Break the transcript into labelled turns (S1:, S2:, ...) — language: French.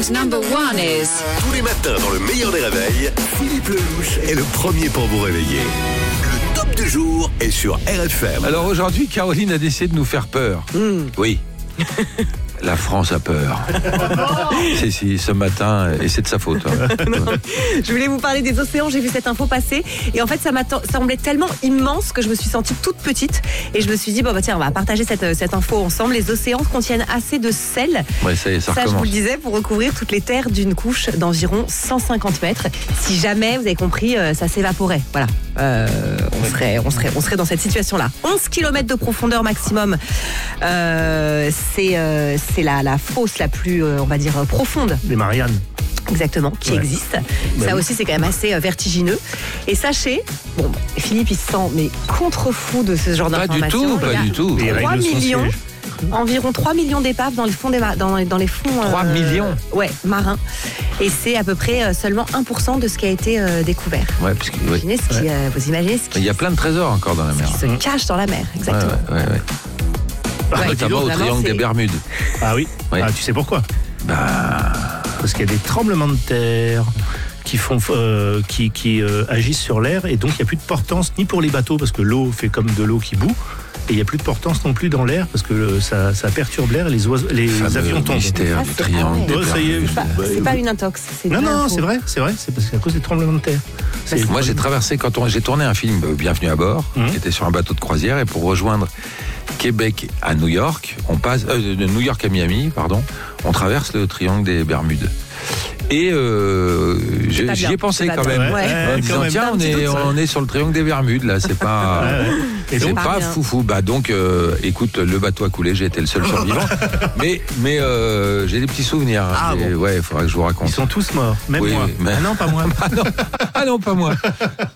S1: And number 1 is...
S2: Tous les matins dans le meilleur des réveils, Philippe Lelouch est le premier pour vous réveiller. Le top du jour est sur RFM.
S3: Alors aujourd'hui, Caroline a décidé de nous faire peur. Oui. La France a peur. Si, ce matin, et c'est de sa faute.
S4: Je voulais vous parler des océans, j'ai vu cette info passer et en fait ça m'a semblé tellement immense que je me suis sentie toute petite et je me suis dit tiens, on va partager cette info ensemble. Les océans contiennent assez de sel,
S3: Ouais, ça y est, ça
S4: je
S3: recommence.
S4: vous le disais, pour recouvrir toutes les terres d'une couche d'environ 150 mètres. Si jamais, vous avez compris, ça s'évaporait. Voilà, on serait dans cette situation-là. 11 km de profondeur maximum, c'est la fosse la plus, on va dire, profonde.
S5: Les Mariannes.
S4: Exactement, qui existe. Ça
S5: oui.
S4: aussi, c'est quand même assez vertigineux. Et sachez, Philippe, il se sent mais contre-fou de ce genre
S3: Pas du
S4: d'informations.
S3: tout, pas du tout.
S5: Et
S4: 3
S5: règle son
S4: millions,
S5: siège.
S4: environ 3 millions d'épaves dans les fonds, dans les fonds
S3: 3 millions
S4: marins. Et c'est à peu près seulement 1% de ce qui a été découvert.
S3: Ouais, parce que,
S4: Vous imaginez ce qui
S3: il y a plein de trésors encore dans la mer.
S4: se cache dans la mer, exactement.
S3: Ouais. Notamment au
S4: vraiment,
S3: triangle des
S4: c'est-
S3: Bermudes.
S5: Ah oui.
S3: Oui.
S5: Ah, tu sais pourquoi? Parce qu'il y a des tremblements de terre qui font, qui agissent sur l'air et donc il n'y a plus de portance ni pour les bateaux parce que l'eau fait comme de l'eau qui bout et il n'y a plus de portance non plus dans l'air parce que ça perturbe l'air et les
S3: Fameux
S5: avions tombent.
S3: mystère
S4: Ah,
S3: du
S4: c'est
S3: triangle
S4: pareil.
S3: des
S5: Oh, ça y est.
S3: Bermudes.
S4: C'est pas une intox. C'est
S5: Non,
S4: de
S5: non,
S4: l'info.
S5: c'est vrai, c'est parce qu'à cause des tremblements de terre. C'est-
S3: Moi, j'ai traversé, j'ai tourné un film Bienvenue à bord,
S5: Mhm.
S3: qui était sur un bateau de croisière, et pour rejoindre Québec à New York, on passe de New York à Miami, pardon, on traverse le triangle des Bermudes. Et
S4: pas
S3: j'y
S4: bien,
S3: ai pensé
S4: c'est pas
S3: quand
S4: bien.
S3: même.
S4: Ouais.
S3: En me disant,
S5: quand même.
S3: tiens,
S4: Un petit doute.
S3: on est sur le triangle des Bermudes, là, c'est pas...
S5: Ouais, ouais. Et
S3: C'est
S5: donc,
S3: pas
S4: bien.
S3: foufou. Donc, écoute, le bateau a coulé, j'ai été le seul survivant. mais j'ai des petits souvenirs.
S5: Ah bon.
S3: Ouais, il faudra que je vous raconte.
S5: ils sont tous morts, même
S3: Oui,
S5: moi.
S3: mais-
S5: Ah non, pas moi.
S3: Ah non, pas moi.